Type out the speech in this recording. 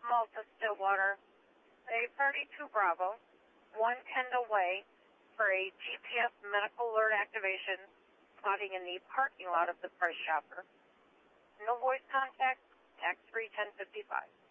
Malta Stillwater, a 32 Bravo, 1 Kendall Way for a GPS medical alert activation, spotting in the parking lot of the Price Chopper. No voice contact, tax-free 1055.